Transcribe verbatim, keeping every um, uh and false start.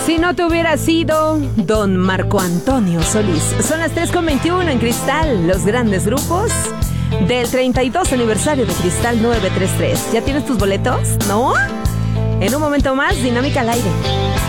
Si no te hubiera sido don Marco Antonio Solís. Son las tres con veintiuno en Cristal, los grandes grupos del treinta y dos aniversario de Cristal novecientos treinta y tres. ¿Ya tienes tus boletos? ¿No? En un momento más, Dinámica al aire.